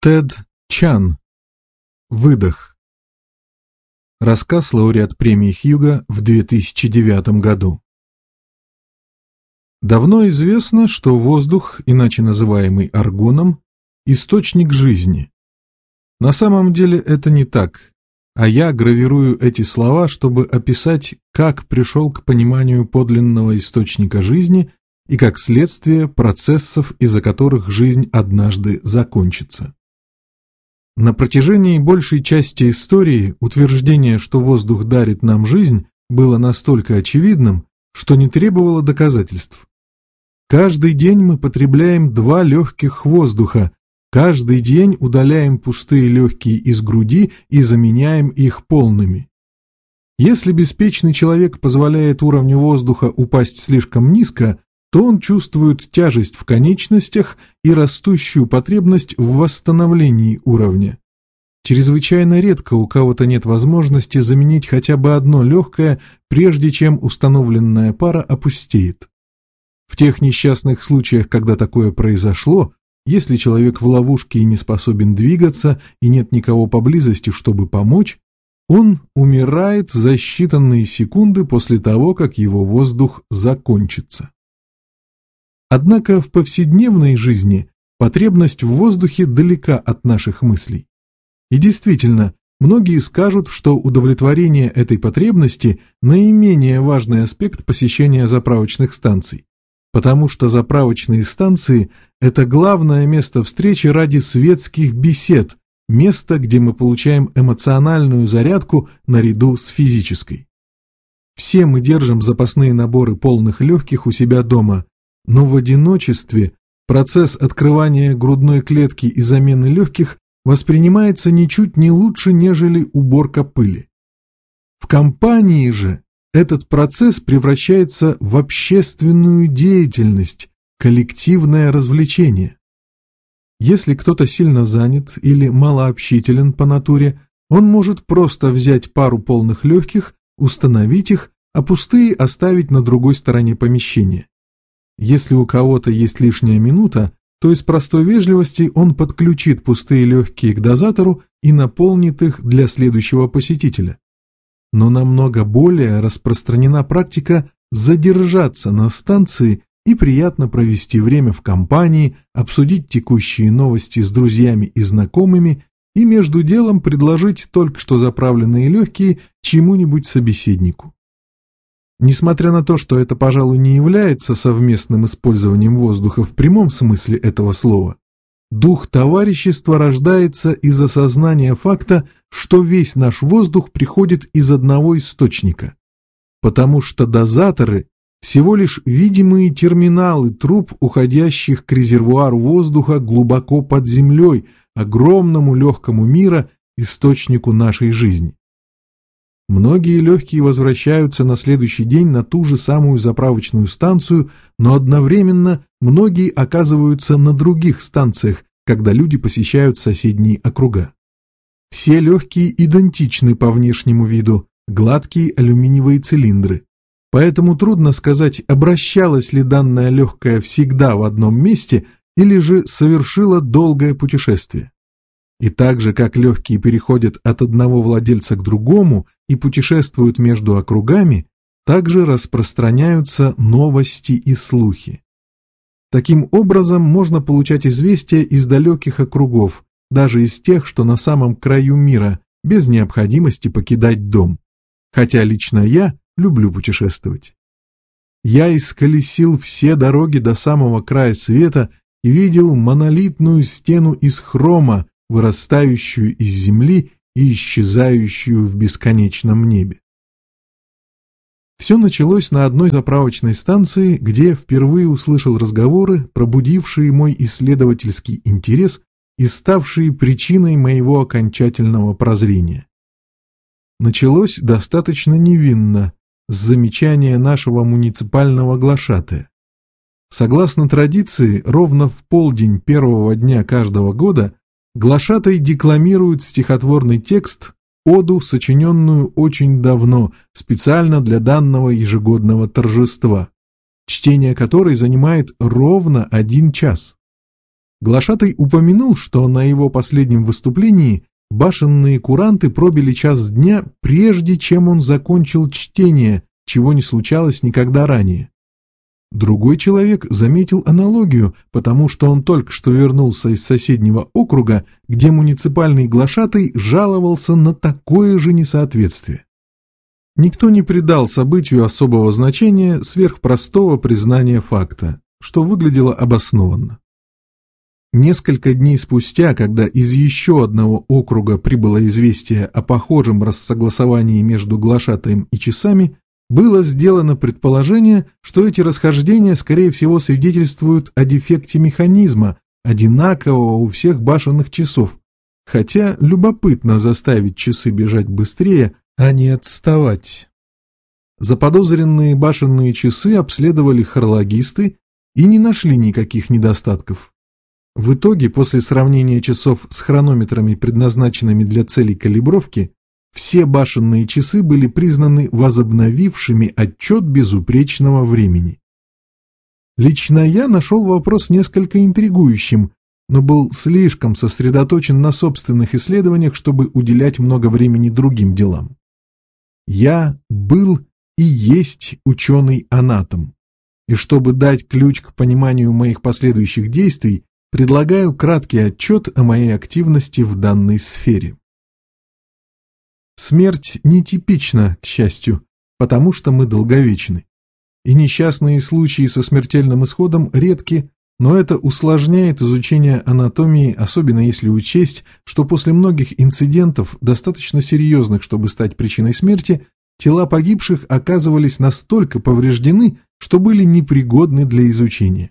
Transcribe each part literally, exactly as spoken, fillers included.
Тед Чан. Выдох. Рассказ лауреат премии Хьюга в две тысячи девятом году. Давно известно, что воздух, иначе называемый аргоном, источник жизни. На самом деле это не так, а я гравирую эти слова, чтобы описать, как пришел к пониманию подлинного источника жизни и, как следствие, процессов, из-за которых жизнь однажды закончится. На протяжении большей части истории утверждение, что воздух дарит нам жизнь, было настолько очевидным, что не требовало доказательств. Каждый день мы потребляем два легких воздуха, каждый день удаляем пустые легкие из груди и заменяем их полными. Если беспечный человек позволяет уровню воздуха упасть слишком низко, то он чувствует тяжесть в конечностях и растущую потребность в восстановлении уровня. Чрезвычайно редко у кого-то нет возможности заменить хотя бы одно легкое, прежде чем установленная пара опустеет. В тех несчастных случаях, когда такое произошло, если человек в ловушке и не способен двигаться, и нет никого поблизости, чтобы помочь, он умирает за считанные секунды после того, как его воздух закончится. Однако в повседневной жизни потребность в воздухе далека от наших мыслей. И действительно, многие скажут, что удовлетворение этой потребности – наименее важный аспект посещения заправочных станций, потому что заправочные станции – это главное место встречи ради светских бесед, место, где мы получаем эмоциональную зарядку наряду с физической. Все мы держим запасные наборы полных легких у себя дома, но в одиночестве процесс открывания грудной клетки и замены легких воспринимается ничуть не лучше, нежели уборка пыли. В компании же этот процесс превращается в общественную деятельность, коллективное развлечение. Если кто-то сильно занят или малообщителен по натуре, он может просто взять пару полных легких, установить их, а пустые оставить на другой стороне помещения. Если у кого-то есть лишняя минута, то из простой вежливости он подключит пустые легкие к дозатору и наполнит их для следующего посетителя. Но намного более распространена практика задержаться на станции и приятно провести время в компании, обсудить текущие новости с друзьями и знакомыми и между делом предложить только что заправленные легкие чему-нибудь собеседнику. Несмотря на то, что это, пожалуй, не является совместным использованием воздуха в прямом смысле этого слова, дух товарищества рождается из осознания факта, что весь наш воздух приходит из одного источника, потому что дозаторы – всего лишь видимые терминалы труб, уходящих к резервуару воздуха глубоко под землей, огромному легкому мира, источнику нашей жизни. Многие легкие возвращаются на следующий день на ту же самую заправочную станцию, но одновременно многие оказываются на других станциях, когда люди посещают соседние округа. Все легкие идентичны по внешнему виду, гладкие алюминиевые цилиндры. Поэтому трудно сказать, обращалась ли данная легкая всегда в одном месте или же совершила долгое путешествие. И так же, как легкие переходят от одного владельца к другому и путешествуют между округами, также распространяются новости и слухи. Таким образом, можно получать известия из далеких округов, даже из тех, что на самом краю мира, без необходимости покидать дом. Хотя лично я люблю путешествовать. Я исколесил все дороги до самого края света и видел монолитную стену из хрома, вырастающую из земли и исчезающую в бесконечном небе. Все началось на одной заправочной станции, где я впервые услышал разговоры, пробудившие мой исследовательский интерес и ставшие причиной моего окончательного прозрения. Началось достаточно невинно, с замечания нашего муниципального глашатая. Согласно традиции, ровно в полдень первого дня каждого года глашатай декламирует стихотворный текст, оду, сочиненную очень давно, специально для данного ежегодного торжества, чтение которой занимает ровно один час. Глашатай упомянул, что на его последнем выступлении башенные куранты пробили час дня, прежде чем он закончил чтение, чего не случалось никогда ранее. Другой человек заметил аналогию, потому что он только что вернулся из соседнего округа, где муниципальный глашатай жаловался на такое же несоответствие. Никто не придал событию особого значения сверх простого признания факта, что выглядело обоснованно. Несколько дней спустя, когда из еще одного округа прибыло известие о похожем рассогласовании между глашатаем и часами, было сделано предположение, что эти расхождения, скорее всего, свидетельствуют о дефекте механизма, одинакового у всех башенных часов, хотя любопытно заставить часы бежать быстрее, а не отставать. Заподозренные башенные часы обследовали хорологисты и не нашли никаких недостатков. В итоге, после сравнения часов с хронометрами, предназначенными для целей калибровки, все башенные часы были признаны возобновившими отчет безупречного времени. Лично я нашел вопрос несколько интригующим, но был слишком сосредоточен на собственных исследованиях, чтобы уделять много времени другим делам. Я был и есть ученый-анатом, и чтобы дать ключ к пониманию моих последующих действий, предлагаю краткий отчет о моей активности в данной сфере. Смерть нетипична, к счастью, потому что мы долговечны. И несчастные случаи со смертельным исходом редки, но это усложняет изучение анатомии, особенно если учесть, что после многих инцидентов, достаточно серьезных, чтобы стать причиной смерти, тела погибших оказывались настолько повреждены, что были непригодны для изучения.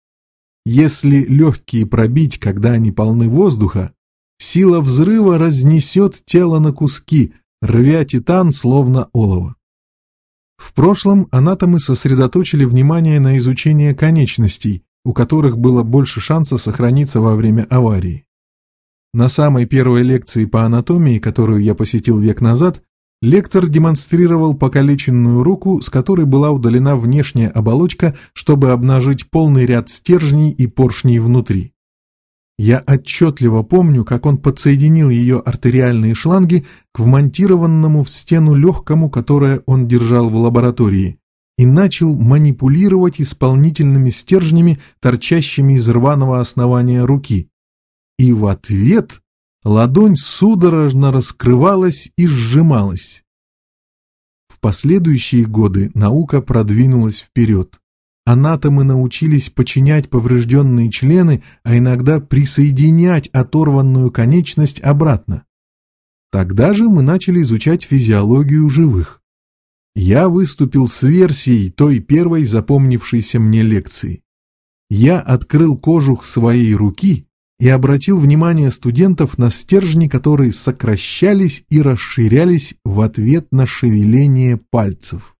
Если легкие пробить, когда они полны воздуха, сила взрыва разнесет тело на куски, рвя титан словно олово. В прошлом анатомы сосредоточили внимание на изучении конечностей, у которых было больше шанса сохраниться во время аварии. На самой первой лекции по анатомии, которую я посетил век назад, лектор демонстрировал покалеченную руку, с которой была удалена внешняя оболочка, чтобы обнажить полный ряд стержней и поршней внутри. Я отчетливо помню, как он подсоединил ее артериальные шланги к вмонтированному в стену легкому, которое он держал в лаборатории, и начал манипулировать исполнительными стержнями, торчащими из рваного основания руки. И в ответ ладонь судорожно раскрывалась и сжималась. В последующие годы наука продвинулась вперед. Анатомы научились починять поврежденные члены, а иногда присоединять оторванную конечность обратно. Тогда же мы начали изучать физиологию живых. Я выступил с версией той первой запомнившейся мне лекции. Я открыл кожух своей руки и обратил внимание студентов на стержни, которые сокращались и расширялись в ответ на шевеление пальцев.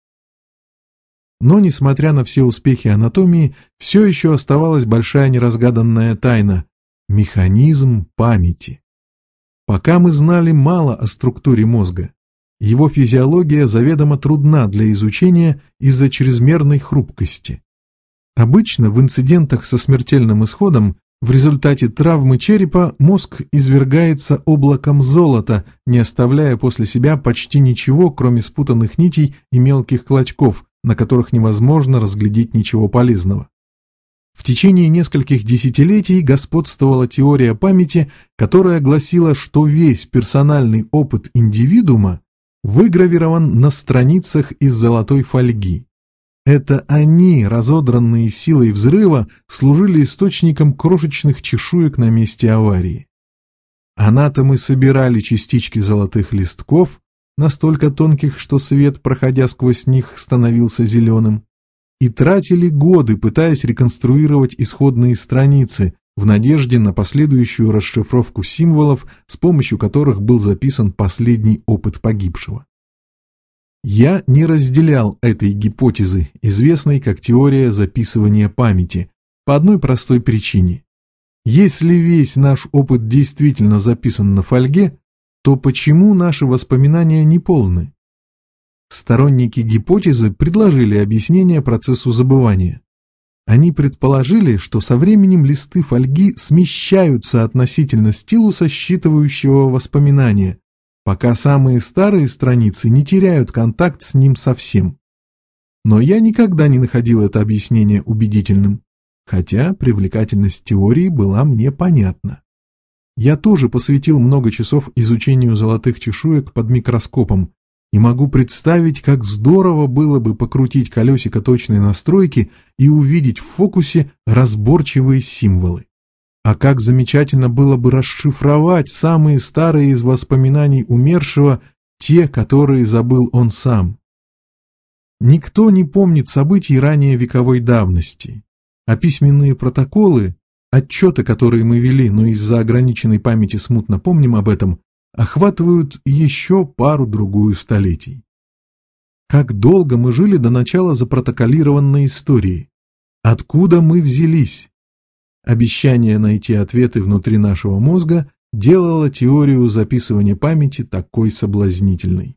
Но, несмотря на все успехи анатомии, все еще оставалась большая неразгаданная тайна – механизм памяти. Пока мы знали мало о структуре мозга. Его физиология заведомо трудна для изучения из-за чрезмерной хрупкости. Обычно в инцидентах со смертельным исходом в результате травмы черепа мозг извергается облаком золота, не оставляя после себя почти ничего, кроме спутанных нитей и мелких клочков, на которых невозможно разглядеть ничего полезного. В течение нескольких десятилетий господствовала теория памяти, которая гласила, что весь персональный опыт индивидуума выгравирован на страницах из золотой фольги. Это они, разодранные силой взрыва, служили источником крошечных чешуек на месте аварии. Анатомы собирали частички золотых листков, настолько тонких, что свет, проходя сквозь них, становился зеленым, и тратили годы, пытаясь реконструировать исходные страницы, в надежде на последующую расшифровку символов, с помощью которых был записан последний опыт погибшего. Я не разделял этой гипотезы, известной как теория записывания памяти, по одной простой причине. Если весь наш опыт действительно записан на фольге, то почему наши воспоминания не полны? Сторонники гипотезы предложили объяснение процессу забывания. Они предположили, что со временем листы фольги смещаются относительно стилуса, считывающего воспоминания, пока самые старые страницы не теряют контакт с ним совсем. Но я никогда не находил это объяснение убедительным, хотя привлекательность теории была мне понятна. Я тоже посвятил много часов изучению золотых чешуек под микроскопом, и могу представить, как здорово было бы покрутить колесико точной настройки и увидеть в фокусе разборчивые символы. А как замечательно было бы расшифровать самые старые из воспоминаний умершего, те, которые забыл он сам. Никто не помнит событий ранее вековой давности, а письменные протоколы, отчеты, которые мы вели, но из-за ограниченной памяти смутно помним об этом, охватывают еще пару-другую столетий. Как долго мы жили до начала запротоколированной истории? Откуда мы взялись? Обещание найти ответы внутри нашего мозга делало теорию записывания памяти такой соблазнительной.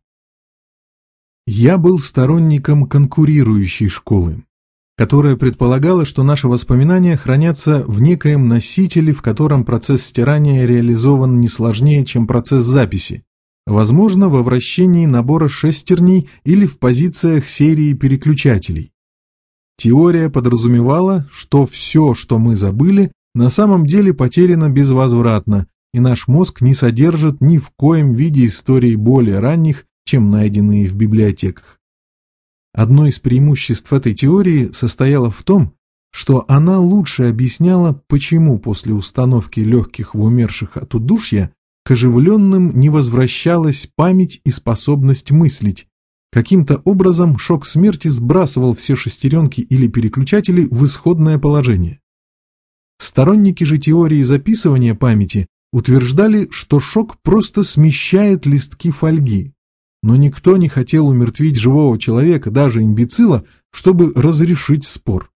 Я был сторонником конкурирующей школы, которая предполагала, что наши воспоминания хранятся в некоем носителе, в котором процесс стирания реализован не сложнее, чем процесс записи, возможно, во вращении набора шестерней или в позициях серии переключателей. Теория подразумевала, что все, что мы забыли, на самом деле потеряно безвозвратно, и наш мозг не содержит ни в коем виде историй более ранних, чем найденные в библиотеках. Одно из преимуществ этой теории состояло в том, что она лучше объясняла, почему после установки легких в умерших от удушья к оживленным не возвращалась память и способность мыслить. Каким-то образом шок смерти сбрасывал все шестеренки или переключатели в исходное положение. Сторонники же теории записывания памяти утверждали, что шок просто смещает листки фольги. Но никто не хотел умертвить живого человека, даже имбецила, чтобы разрешить спор.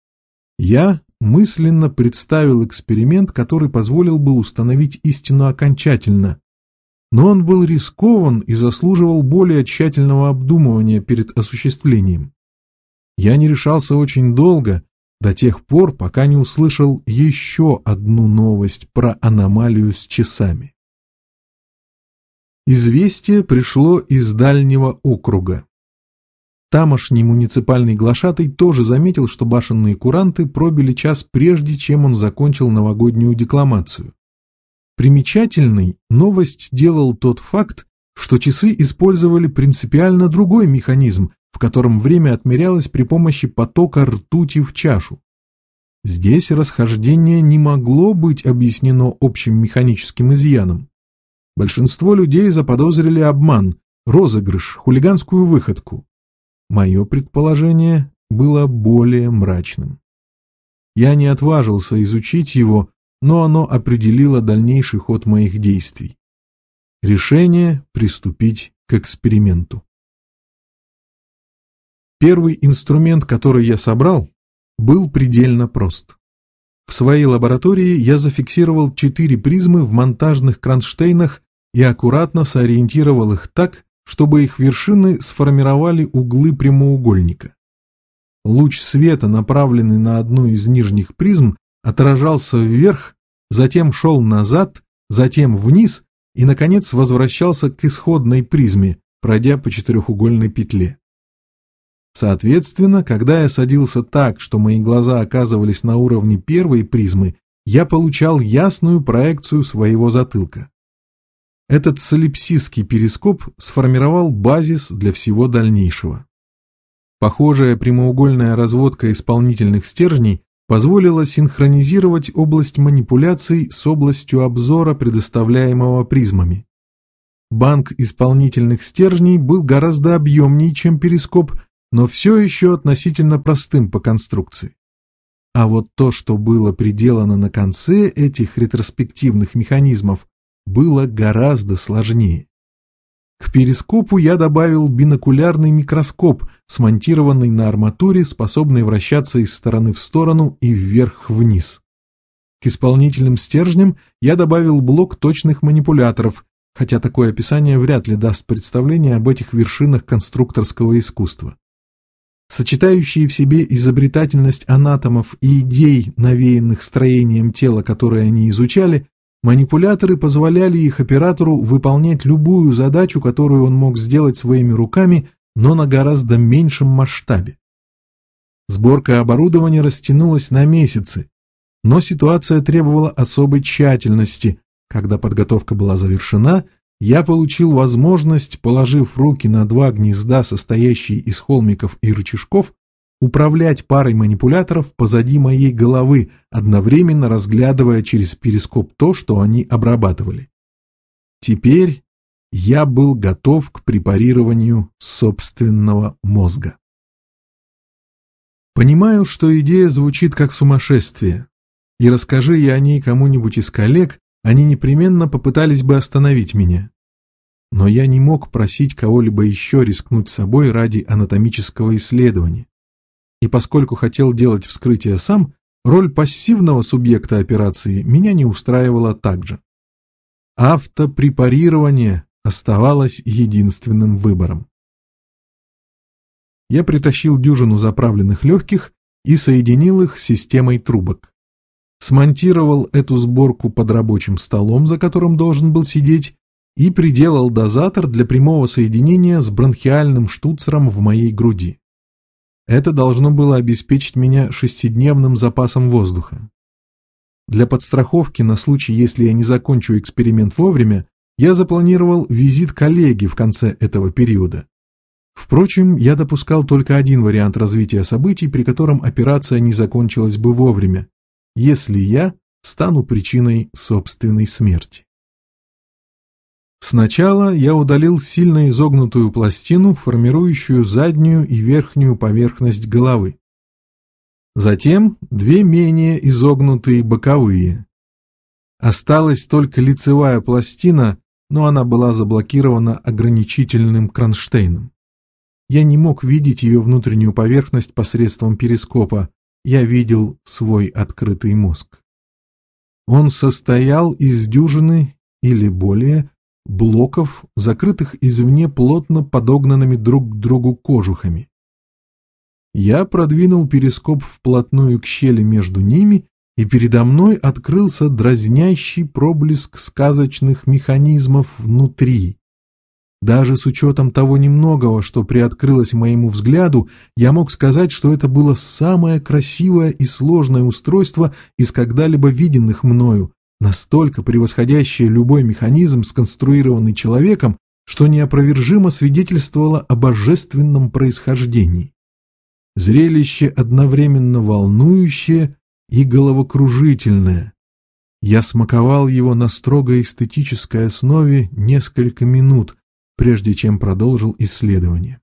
Я мысленно представил эксперимент, который позволил бы установить истину окончательно, но он был рискован и заслуживал более тщательного обдумывания перед осуществлением. Я не решался очень долго, до тех пор, пока не услышал еще одну новость про аномалию с часами. Известие пришло из дальнего округа. Тамошний муниципальный глашатай тоже заметил, что башенные куранты пробили час прежде, чем он закончил новогоднюю декламацию. Примечательной новость делал тот факт, что часы использовали принципиально другой механизм, в котором время отмерялось при помощи потока ртути в чашу. Здесь расхождение не могло быть объяснено общим механическим изъяном. Большинство людей заподозрили обман, розыгрыш, хулиганскую выходку. Мое предположение было более мрачным. Я не отважился изучить его, но оно определило дальнейший ход моих действий. Решение приступить к эксперименту. Первый инструмент, который я собрал, был предельно прост. В своей лаборатории я зафиксировал четыре призмы в монтажных кронштейнах и аккуратно сориентировал их так, чтобы их вершины сформировали углы прямоугольника. Луч света, направленный на одну из нижних призм, отражался вверх, затем шел назад, затем вниз и, наконец, возвращался к исходной призме, пройдя по четырехугольной петле. Соответственно, когда я садился так, что мои глаза оказывались на уровне первой призмы, я получал ясную проекцию своего затылка. Этот солипсистский перископ сформировал базис для всего дальнейшего. Похожая прямоугольная разводка исполнительных стержней позволила синхронизировать область манипуляций с областью обзора, предоставляемого призмами. Банк исполнительных стержней был гораздо объемнее, чем перископ, но все еще относительно простым по конструкции. А вот то, что было приделано на конце этих ретроспективных механизмов, было гораздо сложнее. К перископу я добавил бинокулярный микроскоп, смонтированный на арматуре, способный вращаться из стороны в сторону и вверх-вниз. К исполнительным стержням я добавил блок точных манипуляторов, хотя такое описание вряд ли даст представление об этих вершинах конструкторского искусства. сочетающие в себе изобретательность анатомов и идей, навеянных строением тела, которые они изучали, манипуляторы позволяли их оператору выполнять любую задачу, которую он мог сделать своими руками, но на гораздо меньшем масштабе. Сборка оборудования растянулась на месяцы, но ситуация требовала особой тщательности. Когда подготовка была завершена, я получил возможность, положив руки на два гнезда, состоящие из холмиков и рычажков, управлять парой манипуляторов позади моей головы, одновременно разглядывая через перископ то, что они обрабатывали. Теперь я был готов к препарированию собственного мозга. Понимаю, что идея звучит как сумасшествие, и расскажи я о ней кому-нибудь из коллег, они непременно попытались бы остановить меня. Но я не мог просить кого-либо еще рискнуть собой ради анатомического исследования. И поскольку хотел делать вскрытие сам, роль пассивного субъекта операции меня не устраивала также. Автопрепарирование оставалось единственным выбором. Я притащил дюжину заправленных легких и соединил их с системой трубок. Смонтировал эту сборку под рабочим столом, за которым должен был сидеть, и приделал дозатор для прямого соединения с бронхиальным штуцером в моей груди. Это должно было обеспечить меня шестидневным запасом воздуха. Для подстраховки на случай, если я не закончу эксперимент вовремя, я запланировал визит коллеги в конце этого периода. Впрочем, я допускал только один вариант развития событий, при котором операция не закончилась бы вовремя, если я стану причиной собственной смерти. Сначала я удалил сильно изогнутую пластину, формирующую заднюю и верхнюю поверхность головы. Затем две менее изогнутые боковые. Осталась только лицевая пластина, но она была заблокирована ограничительным кронштейном. Я не мог видеть ее внутреннюю поверхность посредством перископа, я видел свой открытый мозг. Он состоял из дюжины или более блоков, закрытых извне плотно подогнанными друг к другу кожухами. Я продвинул перископ вплотную к щели между ними, и передо мной открылся дразнящий проблеск сказочных механизмов внутри. Даже с учетом того немногого, что приоткрылось моему взгляду, я мог сказать, что это было самое красивое и сложное устройство из когда-либо виденных мною, настолько превосходящее любой механизм, сконструированный человеком, что неопровержимо свидетельствовало о божественном происхождении. Зрелище одновременно волнующее и головокружительное. Я смаковал его на строго эстетической основе несколько минут, прежде чем продолжил исследование.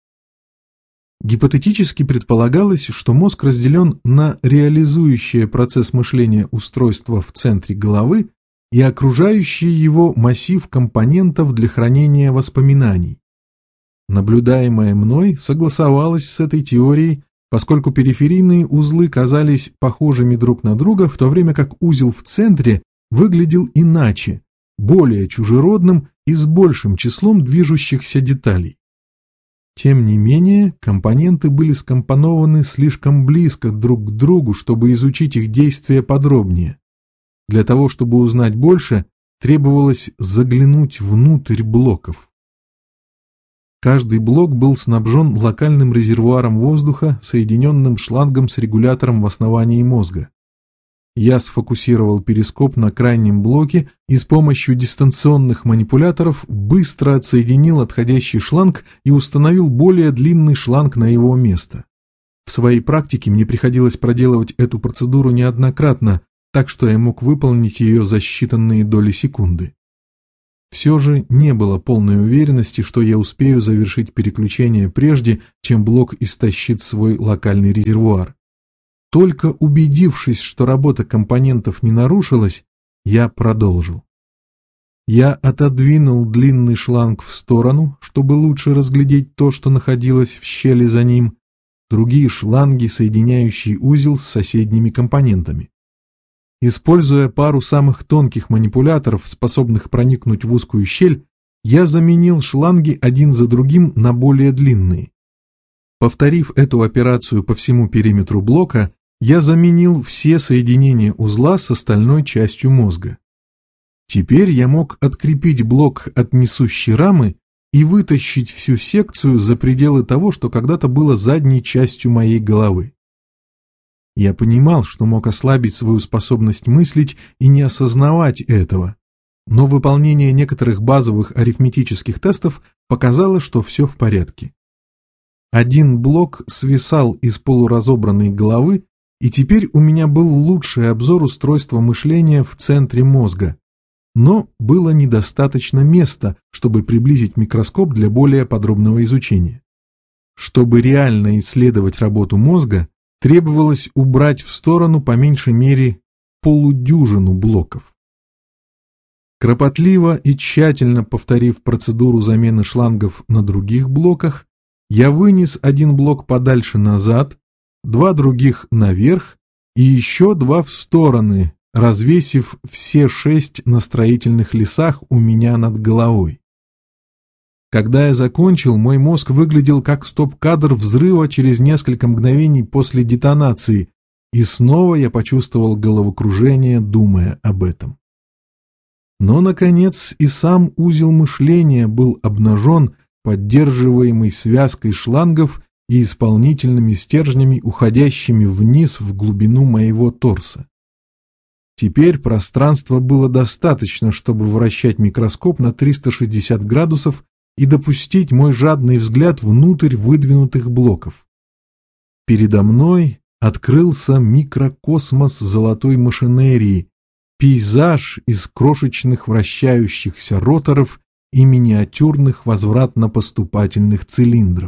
Гипотетически предполагалось, что мозг разделен на реализующее процесс мышления устройство в центре головы и окружающий его массив компонентов для хранения воспоминаний. Наблюдаемое мной согласовалось с этой теорией, поскольку периферийные узлы казались похожими друг на друга, в то время как узел в центре выглядел иначе, более чужеродным и с большим числом движущихся деталей. Тем не менее, компоненты были скомпонованы слишком близко друг к другу, чтобы изучить их действия подробнее. Для того, чтобы узнать больше, требовалось заглянуть внутрь блоков. Каждый блок был снабжен локальным резервуаром воздуха, соединенным шлангом с регулятором в основании мозга. Я сфокусировал перископ на крайнем блоке и с помощью дистанционных манипуляторов быстро отсоединил отходящий шланг и установил более длинный шланг на его место. В своей практике мне приходилось проделывать эту процедуру неоднократно, так что я мог выполнить ее за считанные доли секунды. Все же не было полной уверенности, что я успею завершить переключение прежде, чем блок истощит свой локальный резервуар. Только убедившись, что работа компонентов не нарушилась, я продолжил. Я отодвинул длинный шланг в сторону, чтобы лучше разглядеть то, что находилось в щели за ним, другие шланги, соединяющие узел с соседними компонентами. Используя пару самых тонких манипуляторов, способных проникнуть в узкую щель, я заменил шланги один за другим на более длинные. Повторив эту операцию по всему периметру блока, я заменил все соединения узла с остальной частью мозга. Теперь я мог открепить блок от несущей рамы и вытащить всю секцию за пределы того, что когда-то было задней частью моей головы. Я понимал, что мог ослабить свою способность мыслить и не осознавать этого, но выполнение некоторых базовых арифметических тестов показало, что все в порядке. Один блок свисал из полуразобранной головы, и теперь у меня был лучший обзор устройства мышления в центре мозга, но было недостаточно места, чтобы приблизить микроскоп для более подробного изучения. Чтобы реально исследовать работу мозга, требовалось убрать в сторону по меньшей мере полудюжину блоков. Кропотливо и тщательно повторив процедуру замены шлангов на других блоках, я вынес один блок подальше назад, два других наверх и еще два в стороны, развесив все шесть на строительных лесах у меня над головой. Когда я закончил, мой мозг выглядел как стоп-кадр взрыва через несколько мгновений после детонации, и снова я почувствовал головокружение, думая об этом. Но, наконец, и сам узел мышления был обнажен, поддерживаемый связкой шлангов и исполнительными стержнями, уходящими вниз в глубину моего торса. Теперь пространства было достаточно, чтобы вращать микроскоп на триста шестьдесят градусов и допустить мой жадный взгляд внутрь выдвинутых блоков. Передо мной открылся микрокосмос золотой машинерии, пейзаж из крошечных вращающихся роторов и миниатюрных возвратно-поступательных цилиндров.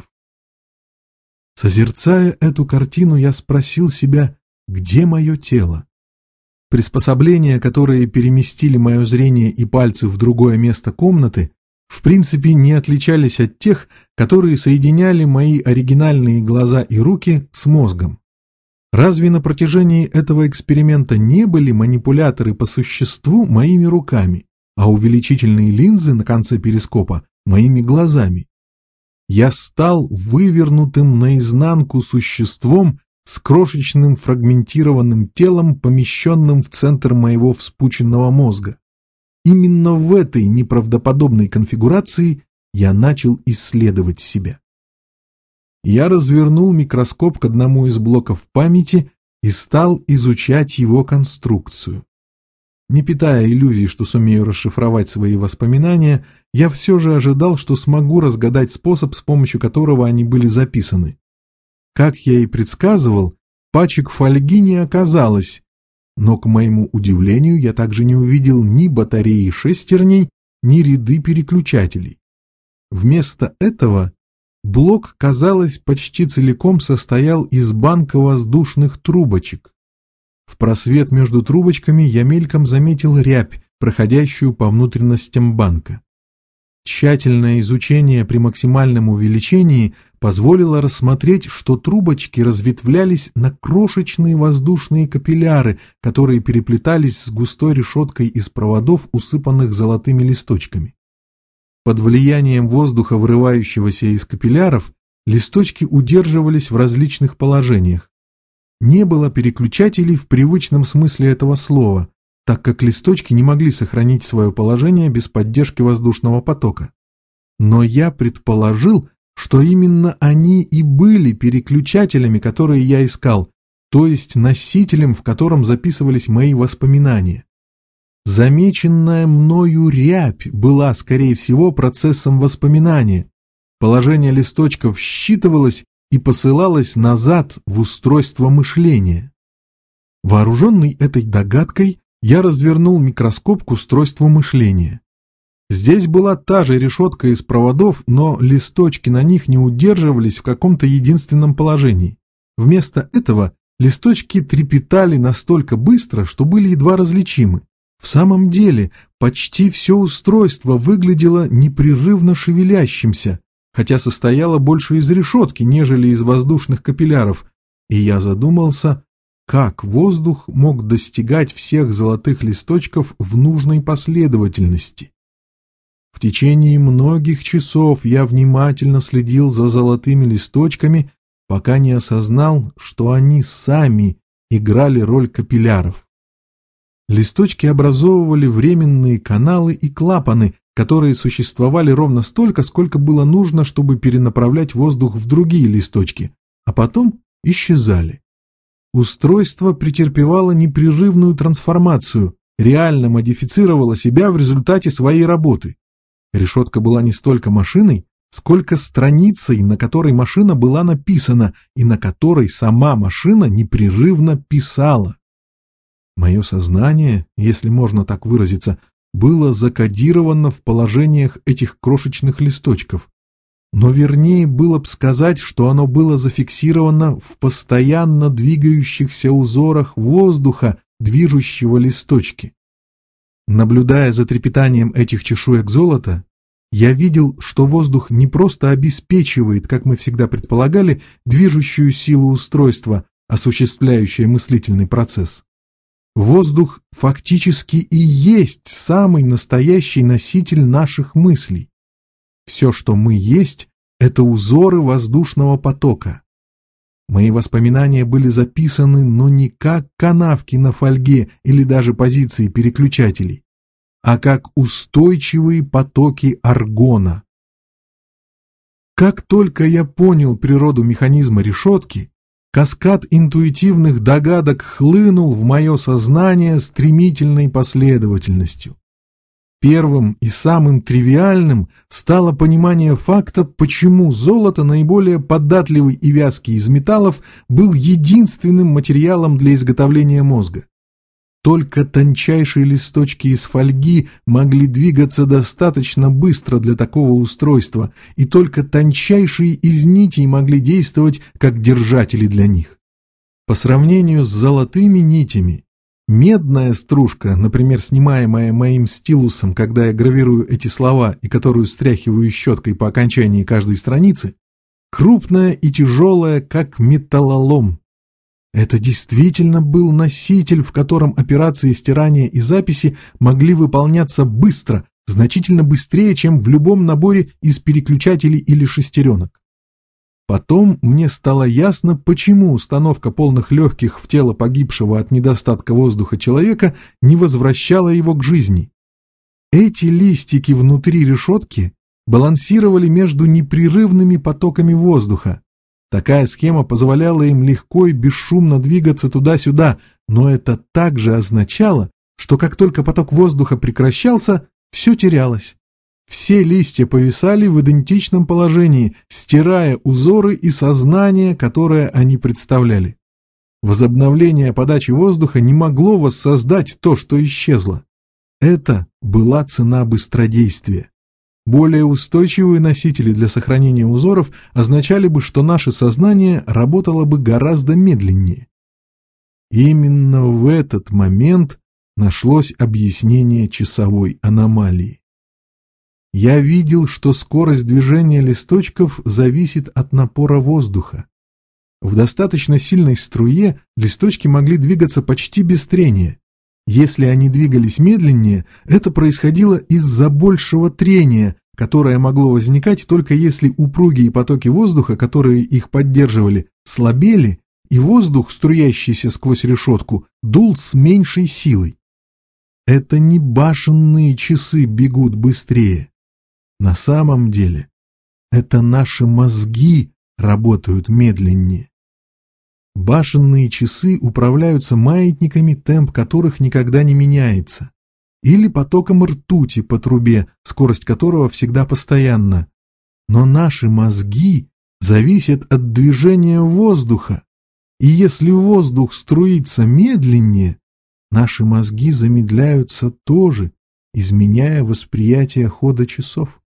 Созерцая эту картину, я спросил себя, где мое тело? Приспособления, которые переместили мое зрение и пальцы в другое место комнаты, в принципе не отличались от тех, которые соединяли мои оригинальные глаза и руки с мозгом. Разве на протяжении этого эксперимента не были манипуляторы по существу моими руками, а увеличительные линзы на конце перископа моими глазами? Я стал вывернутым наизнанку существом с крошечным фрагментированным телом, помещенным в центр моего вспученного мозга. Именно в этой неправдоподобной конфигурации я начал исследовать себя. Я развернул микроскоп к одному из блоков памяти и стал изучать его конструкцию. Не питая иллюзий, что сумею расшифровать свои воспоминания, я все же ожидал, что смогу разгадать способ, с помощью которого они были записаны. Как я и предсказывал, пачек фольги не оказалось, но, к моему удивлению, я также не увидел ни батареи шестерней, ни ряды переключателей. Вместо этого блок, казалось, почти целиком состоял из банка воздушных трубочек. В просвет между трубочками я мельком заметил рябь, проходящую по внутренностям банка. Тщательное изучение при максимальном увеличении позволило рассмотреть, что трубочки разветвлялись на крошечные воздушные капилляры, которые переплетались с густой решеткой из проводов, усыпанных золотыми листочками. Под влиянием воздуха, вырывающегося из капилляров, листочки удерживались в различных положениях. Не было переключателей в привычном смысле этого слова, так как листочки не могли сохранить свое положение без поддержки воздушного потока. Но я предположил, что именно они и были переключателями, которые я искал, то есть носителем, в котором записывались мои воспоминания. Замеченная мною рябь была, скорее всего, процессом воспоминания. Положение листочков считывалось и посылалось назад в устройство мышления. Вооруженный этой догадкой, я развернул микроскоп к устройству мышления. Здесь была та же решетка из проводов, но листочки на них не удерживались в каком-то единственном положении. Вместо этого листочки трепетали настолько быстро, что были едва различимы. В самом деле, почти все устройство выглядело непрерывно шевелящимся, хотя состояло больше из решетки, нежели из воздушных капилляров, и я задумался, как воздух мог достигать всех золотых листочков в нужной последовательности. В течение многих часов я внимательно следил за золотыми листочками, пока не осознал, что они сами играли роль капилляров. Листочки образовывали временные каналы и клапаны, которые существовали ровно столько, сколько было нужно, чтобы перенаправлять воздух в другие листочки, а потом исчезали. Устройство претерпевало непрерывную трансформацию, реально модифицировало себя в результате своей работы. Решетка была не столько машиной, сколько страницей, на которой машина была написана и на которой сама машина непрерывно писала. Мое сознание, если можно так выразиться, было закодировано в положениях этих крошечных листочков, но вернее было бы сказать, что оно было зафиксировано в постоянно двигающихся узорах воздуха, движущего листочки. Наблюдая за трепетанием этих чешуек золота, я видел, что воздух не просто обеспечивает, как мы всегда предполагали, движущую силу устройства, осуществляющее мыслительный процесс. Воздух фактически и есть самый настоящий носитель наших мыслей. Все, что мы есть, это узоры воздушного потока. Мои воспоминания были записаны, но не как канавки на фольге или даже позиции переключателей, а как устойчивые потоки аргона. Как только я понял природу механизма решетки, каскад интуитивных догадок хлынул в мое сознание стремительной последовательностью. Первым и самым тривиальным стало понимание факта, почему золото, наиболее податливый и вязкий из металлов, был единственным материалом для изготовления мозга. Только тончайшие листочки из фольги могли двигаться достаточно быстро для такого устройства, и только тончайшие из нитей могли действовать как держатели для них. По сравнению с золотыми нитями, медная стружка, например, снимаемая моим стилусом, когда я гравирую эти слова и которую стряхиваю щеткой по окончании каждой страницы, крупная и тяжелая, как металлолом. Это действительно был носитель, в котором операции стирания и записи могли выполняться быстро, значительно быстрее, чем в любом наборе из переключателей или шестеренок. Потом мне стало ясно, почему установка полных легких в тело погибшего от недостатка воздуха человека не возвращала его к жизни. Эти листики внутри решетки балансировали между непрерывными потоками воздуха. Такая схема позволяла им легко и бесшумно двигаться туда-сюда, но это также означало, что как только поток воздуха прекращался, все терялось. Все листья повисали в идентичном положении, стирая узоры и сознание, которое они представляли. Возобновление подачи воздуха не могло воссоздать то, что исчезло. Это была цена быстродействия. Более устойчивые носители для сохранения узоров означали бы, что наше сознание работало бы гораздо медленнее. Именно в этот момент нашлось объяснение часовой аномалии. Я видел, что скорость движения листочков зависит от напора воздуха. В достаточно сильной струе листочки могли двигаться почти без трения. Если они двигались медленнее, это происходило из-за большего трения, которое могло возникать только если упругие потоки воздуха, которые их поддерживали, слабели, и воздух, струящийся сквозь решетку, дул с меньшей силой. Это не башенные часы бегут быстрее. На самом деле, это наши мозги работают медленнее. Башенные часы управляются маятниками, темп которых никогда не меняется, или потоком ртути по трубе, скорость которого всегда постоянна. Но наши мозги зависят от движения воздуха, и если воздух струится медленнее, наши мозги замедляются тоже, изменяя восприятие хода часов.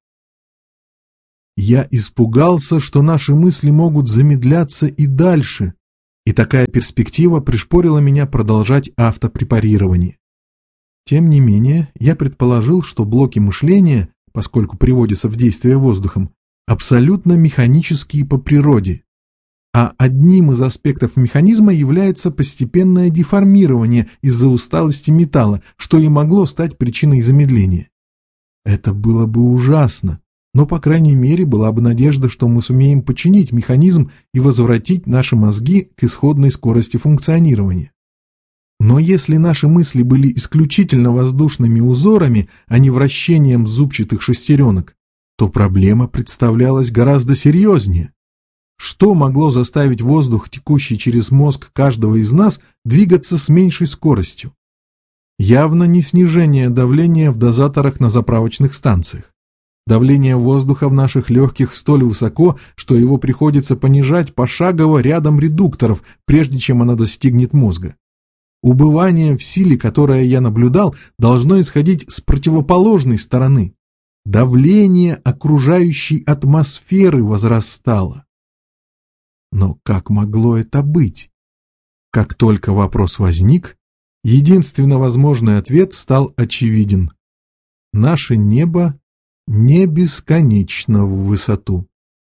Я испугался, что наши мысли могут замедляться и дальше, и такая перспектива пришпорила меня продолжать автопрепарирование. Тем не менее, я предположил, что блоки мышления, поскольку приводятся в действие воздухом, абсолютно механические по природе, а одним из аспектов механизма является постепенное деформирование из-за усталости металла, что и могло стать причиной замедления. Это было бы ужасно, но, по крайней мере, была бы надежда, что мы сумеем починить механизм и возвратить наши мозги к исходной скорости функционирования. Но если наши мысли были исключительно воздушными узорами, а не вращением зубчатых шестеренок, то проблема представлялась гораздо серьезнее. Что могло заставить воздух, текущий через мозг каждого из нас, двигаться с меньшей скоростью? Явно не снижение давления в дозаторах на заправочных станциях. Давление воздуха в наших легких столь высоко, что его приходится понижать пошагово рядом редукторов, прежде чем оно достигнет мозга. Убывание в силе, которое я наблюдал, должно исходить с противоположной стороны. Давление окружающей атмосферы возрастало. Но как могло это быть? Как только вопрос возник, единственно возможный ответ стал очевиден. Наше небо не бесконечно в высоту.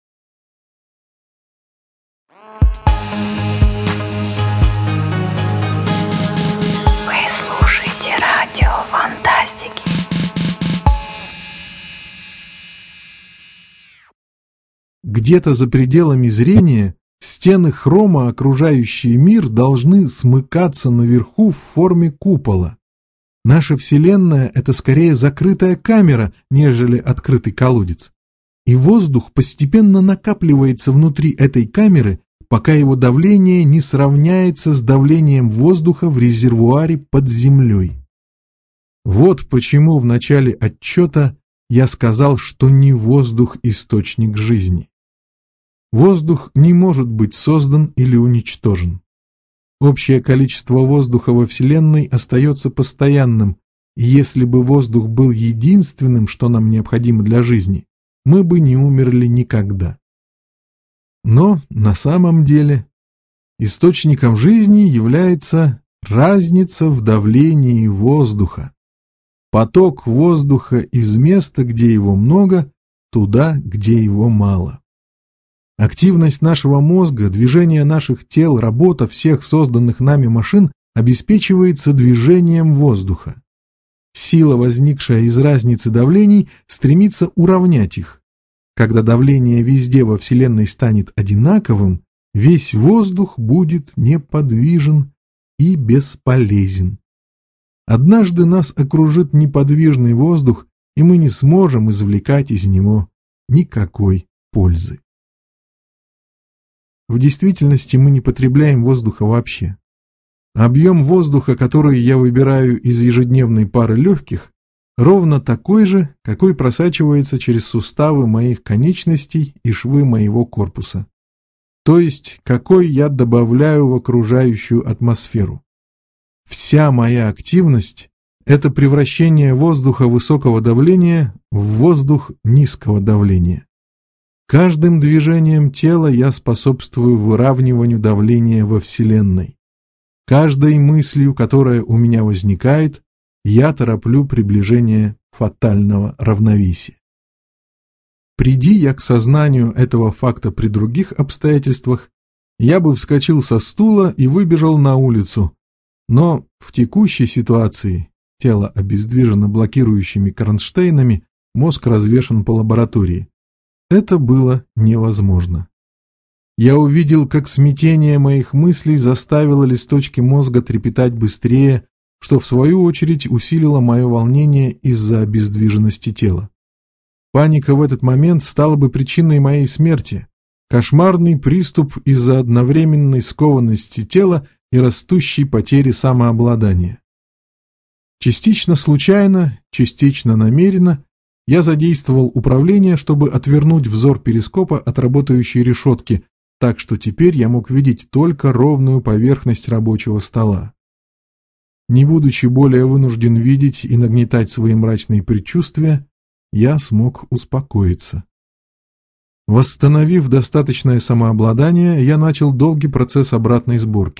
Вы слушаете радио Фантастики. Где-то за пределами зрения стены хрома, окружающие мир, должны смыкаться наверху в форме купола. Наша Вселенная — это скорее закрытая камера, нежели открытый колодец. И воздух постепенно накапливается внутри этой камеры, пока его давление не сравняется с давлением воздуха в резервуаре под землей. Вот почему в начале отчета я сказал, что не воздух источник жизни. Воздух не может быть создан или уничтожен. Общее количество воздуха во Вселенной остается постоянным, и если бы воздух был единственным, что нам необходимо для жизни, мы бы не умерли никогда. Но на самом деле источником жизни является разница в давлении воздуха. Поток воздуха из места, где его много, туда, где его мало. Активность нашего мозга, движение наших тел, работа всех созданных нами машин обеспечивается движением воздуха. Сила, возникшая из разницы давлений, стремится уравнять их. Когда давление везде во Вселенной станет одинаковым, весь воздух будет неподвижен и бесполезен. Однажды нас окружит неподвижный воздух, и мы не сможем извлекать из него никакой пользы. В действительности мы не потребляем воздуха вообще. Объем воздуха, который я выбираю из ежедневной пары легких, ровно такой же, какой просачивается через суставы моих конечностей и швы моего корпуса. То есть, какой я добавляю в окружающую атмосферу. Вся моя активность – это превращение воздуха высокого давления в воздух низкого давления. Каждым движением тела я способствую выравниванию давления во Вселенной. Каждой мыслью, которая у меня возникает, я тороплю приближение фатального равновесия. Приди я к сознанию этого факта при других обстоятельствах, я бы вскочил со стула и выбежал на улицу, но в текущей ситуации тело обездвижено блокирующими кронштейнами, мозг развешан по лаборатории. Это было невозможно. Я увидел, как смятение моих мыслей заставило листочки мозга трепетать быстрее, что в свою очередь усилило мое волнение из-за обездвиженности тела. Паника в этот момент стала бы причиной моей смерти, кошмарный приступ из-за одновременной скованности тела и растущей потери самообладания. Частично случайно, частично намеренно я задействовал управление, чтобы отвернуть взор перископа от работающей решетки, так что теперь я мог видеть только ровную поверхность рабочего стола. Не будучи более вынужден видеть и нагнетать свои мрачные предчувствия, я смог успокоиться. Восстановив достаточное самообладание, я начал долгий процесс обратной сборки.